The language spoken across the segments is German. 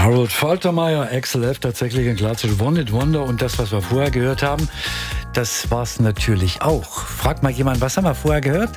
Harold Faltermeyer, XLF, tatsächlich ein klassisches One-Hit-Wonder. Und das, was wir vorher gehört haben, das war es natürlich auch. Fragt mal jemand, was haben wir vorher gehört?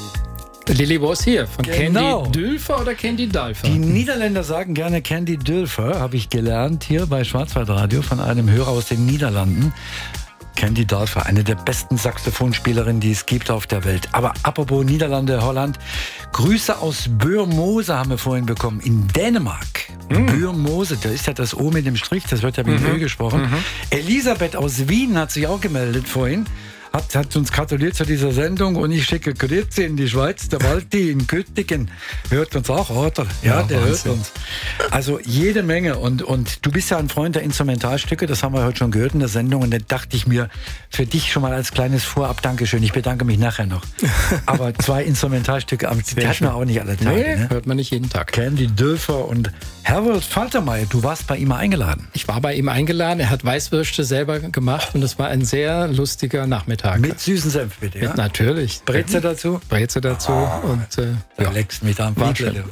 Lily Was Here von Genau. Candy Dulfer oder Candy Dulfer? Die Niederländer sagen gerne Candy Dulfer, habe ich gelernt hier bei Schwarzwaldradio von einem Hörer aus den Niederlanden. Candy Dulfer, eine der besten Saxophonspielerinnen, die es gibt auf der Welt. Aber apropos Niederlande, Holland, Grüße aus Buurmose haben wir vorhin bekommen, in Dänemark. Buurmose, da ist ja das O mit dem Strich, das wird ja mit Ö gesprochen. Elisabeth aus Wien hat sich auch gemeldet vorhin. Hat uns gratuliert zu dieser Sendung und ich schicke Grüße in die Schweiz. Der Walti in Küttigen hört uns auch, oder? Ja, der Wahnsinn. Hört uns. Also jede Menge und du bist ja ein Freund der Instrumentalstücke, das haben wir heute schon gehört in der Sendung und da dachte ich mir, für dich schon mal als kleines Vorab, Dankeschön, ich bedanke mich nachher noch. Aber 2 Instrumentalstücke, die hatten wir auch nicht alle Tage. Nee, ne? hört man nicht jeden Tag. Candy Dulfer und Harold Faltermeyer, du warst bei ihm eingeladen. Ich war bei ihm eingeladen, er hat Weißwürste selber gemacht und es war ein sehr lustiger Nachmittag. Mit süßen Senf, bitte, ja? Natürlich. Breze dazu? Breze dazu. Und, da leckst mich da am Backel.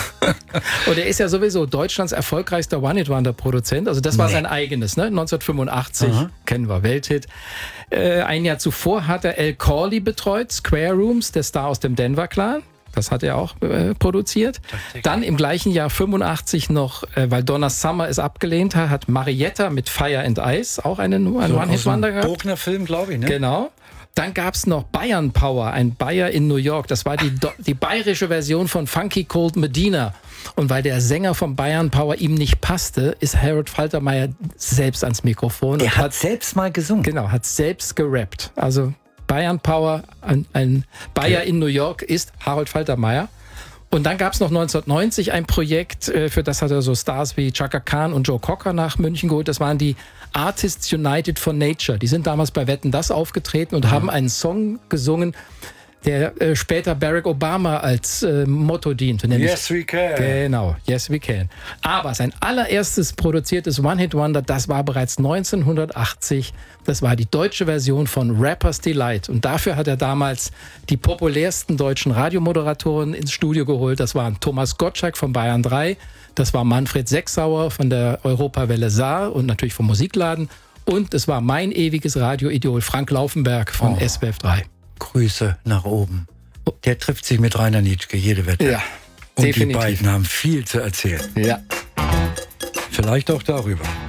Und er ist ja sowieso Deutschlands erfolgreichster One-Hit-Wonder-Produzent. Also das war sein eigenes, ne? 1985, kennen wir, Welthit. Ein Jahr zuvor hat er Al Corley betreut, Square Rooms, der Star aus dem Denver Clan. Das hat er auch produziert. Dann im gleichen Jahr 85 noch, weil Donna Summer es abgelehnt hat, hat Marietta mit Fire and Ice auch einen One-Hit-Wonder gehabt. Bogner-Film, glaube ich, ne? Genau. Dann gab es noch Bayern Power, ein Bayer in New York. Das war die bayerische Version von Funky Cold Medina. Und weil der Sänger von Bayern Power ihm nicht passte, ist Harold Faltermeyer selbst ans Mikrofon. Er hat selbst mal gesungen. Genau, hat selbst gerappt. Also Bayern Power, ein Bayer in New York ist Harold Faltermeyer. Und dann gab es noch 1990 ein Projekt, für das hat er so Stars wie Chaka Khan und Joe Cocker nach München geholt. Das waren die Artists United for Nature. Die sind damals bei Wetten, dass aufgetreten und haben einen Song gesungen, der später Barack Obama als Motto diente. Yes, we can. Genau, Yes, we can. Aber sein allererstes produziertes One-Hit-Wonder, das war bereits 1980. Das war die deutsche Version von Rapper's Delight. Und dafür hat er damals die populärsten deutschen Radiomoderatoren ins Studio geholt. Das waren Thomas Gottschalk von Bayern 3, das war Manfred Sechsauer von der Europawelle Saar und natürlich vom Musikladen. Und es war mein ewiges Radioidol Frank Laufenberg von SWF 3. Grüße nach oben. Der trifft sich mit Rainer Nitschke, jede Wette. Ja, und definitiv. die beiden haben viel zu erzählen. Ja. Vielleicht auch darüber.